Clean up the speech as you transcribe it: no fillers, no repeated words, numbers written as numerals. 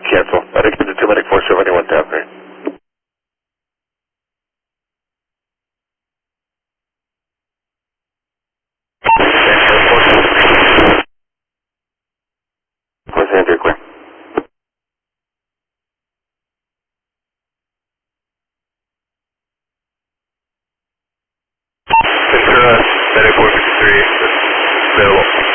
cancel. I'd expect the 29471 down there. Where's Andrew clear? Ventura, Medic 453, available.